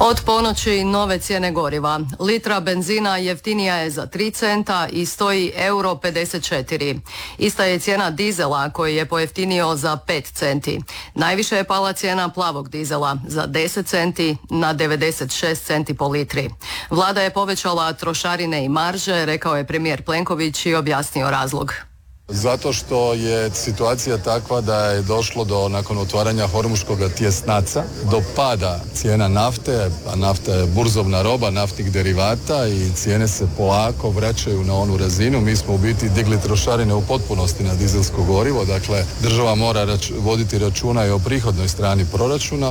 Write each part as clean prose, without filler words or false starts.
Od ponoći nove cijene goriva. Litra benzina jeftinija je za 3 centa i stoji €54. Ista je cijena dizela koji je pojeftinio za 5 centi. Najviše je pala cijena plavog dizela za 10 centi na 96 centi po litri. Vlada je povećala trošarine i marže, rekao je premijer Plenković i objasnio razlog. Zato što je situacija takva da je došlo nakon otvaranja Hormuškog tjesnaca, do pada cijena nafte, a nafta je burzovna roba naftnih derivata i cijene se polako vraćaju na onu razinu. Mi smo u biti digli trošarine u potpunosti na dizelsko gorivo, dakle država mora voditi računa i o prihodnoj strani proračuna.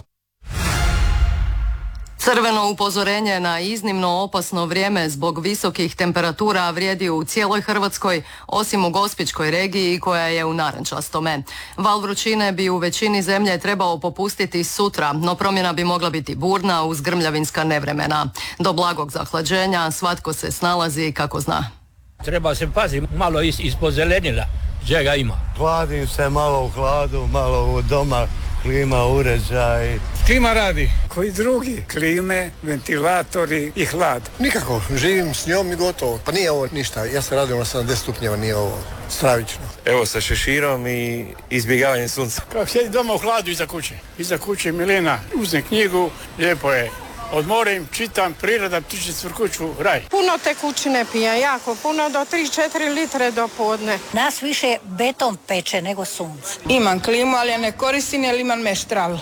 Crveno upozorenje na iznimno opasno vrijeme zbog visokih temperatura vrijedi u cijeloj Hrvatskoj, osim u Gospićkoj regiji koja je u narančastome. Val vrućine bi u većini zemlje trebao popustiti sutra, no promjena bi mogla biti burna uz grmljavinska nevremena. Do blagog zahlađenja svatko se snalazi kako zna. Treba se paziti, malo ispod zelenila, čega ima. Hladim se malo u hladu, malo u doma, klima, uređaj. Klima radi. Koji drugi? Klime, ventilatori i hlad. Nikako, živim s njom i gotovo. Pa nije ovo ništa, ja se radim na 70 stupnjeva, nije ovo stravično. Evo sa šeširom i izbjegavanjem sunca. Kako sjedi doma u hladu iza kuće. Iza kuće Milena uzme knjigu, lijepo je. Odmorim, čitam, priroda, ptiče cvrkuću, raj. Puno tekućine pija, jako puno, do 3-4 litre do podne. Nas više beton peče nego sunce. Imam klimu, ali ja ne koristim jer imam meštral.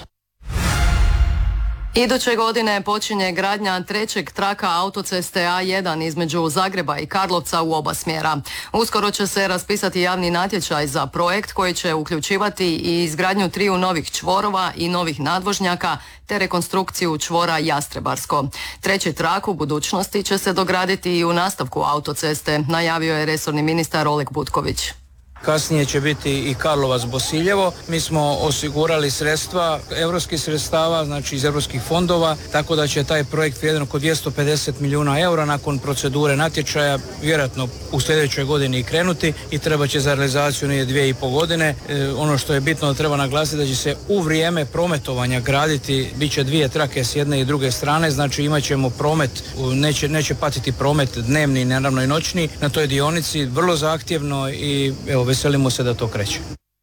Iduće godine počinje gradnja trećeg traka autoceste A1 između Zagreba i Karlovca u oba smjera. Uskoro će se raspisati javni natječaj za projekt koji će uključivati i izgradnju 3 novih čvorova i novih nadvožnjaka te rekonstrukciju čvora Jastrebarsko. Treći trak u budućnosti će se dograditi i u nastavku autoceste, najavio je resorni ministar Oleg Butković. Kasnije će biti i Karlovac-Bosiljevo. Mi smo osigurali sredstva, europskih sredstava, znači iz europskih fondova, tako da će taj projekt vrijedan oko 250 milijuna eura nakon procedure natječaja vjerojatno u sljedećoj godini i krenuti i treba će za realizaciju nije 2,5 godine. Ono što je bitno da treba naglasiti da će se u vrijeme prometovanja graditi, bit će 2 trake s jedne i druge strane, znači imat ćemo promet, neće patiti promet dnevni, naravno i noćni na toj dionici, vrlo zahtjevno i evo, veselimo se da to kreće.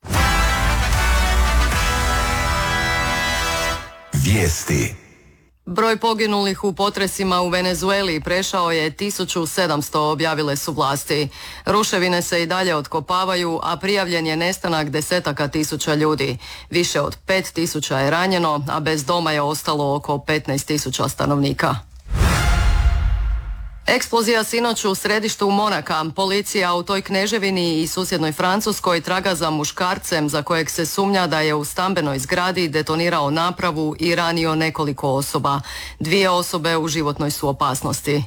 Vijesti. Broj poginulih u potresima u Venezueli prešao je 1700, objavile su vlasti. Ruševine se i dalje otkopavaju, a prijavljen je nestanak desetaka tisuća ljudi. Više od 5000 je ranjeno, a bez doma je ostalo oko 15.000 stanovnika. Eksplozija sinoć u središtu Monaka. Policija u toj kneževini i susjednoj Francuskoj traga za muškarcem za kojeg se sumnja da je u stambenoj zgradi detonirao napravu i ranio nekoliko osoba. 2 osobe u životnoj su opasnosti.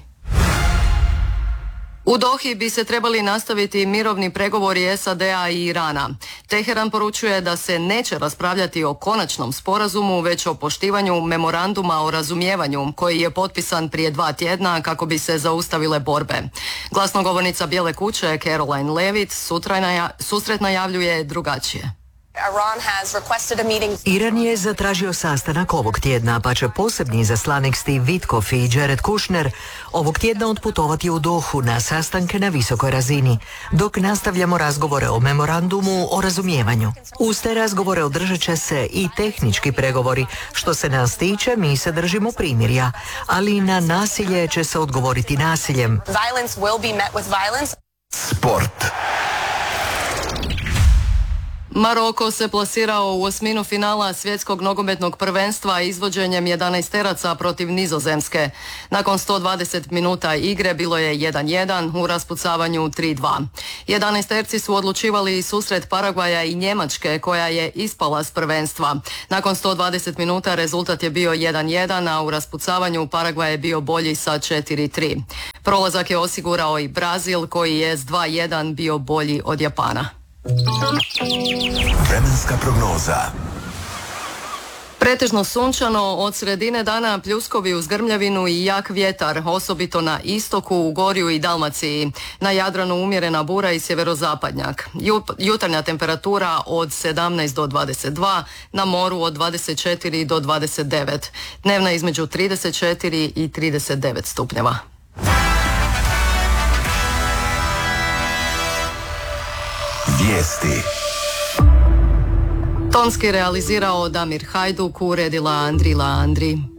U Dohi bi se trebali nastaviti mirovni pregovori SAD-a i Irana. Teheran poručuje da se neće raspravljati o konačnom sporazumu, već o poštivanju memoranduma o razumijevanju koji je potpisan prije 2 tjedna kako bi se zaustavile borbe. Glasnogovornica Bijele kuće Caroline Levitt susret najavljuje drugačije. Iran je zatražio sastanak ovog tjedna, pa će posebni izaslanik Steve Witkoff i Jared Kushner ovog tjedna otputovati u Dohu na sastanke na visokoj razini, dok nastavljamo razgovore o memorandumu o razumijevanju. Uz te razgovore održat će se i tehnički pregovori. Što se nas tiče, mi se držimo primirja, ali na nasilje će se odgovoriti nasiljem. Sport. Maroko se plasirao u osminu finala svjetskog nogometnog prvenstva izvođenjem 11-teraca protiv Nizozemske. Nakon 120 minuta igre bilo je 1-1, u raspucavanju 3-2. 11-terci su odlučivali i susret Paragvaja i Njemačke koja je ispala s prvenstva. Nakon 120 minuta rezultat je bio 1-1, a u raspucavanju Paragvaj je bio bolji sa 4-3. Prolazak je osigurao i Brazil koji je s 2-1 bio bolji od Japana. Vremenska prognoza. Pretežno sunčano, od sredine dana pljuskovi uz grmljavinu i jak vjetar, osobito na istoku, u Gorju i Dalmaciji. Na Jadranu umjerena bura i sjeverozapadnjak. Jutarnja temperatura od 17 do 22, na moru od 24 do 29. Dnevna između 34 i 39 stupnjeva. Vijesti. Tonski realizirao Damir Hajduk, uredila Andrila Andri.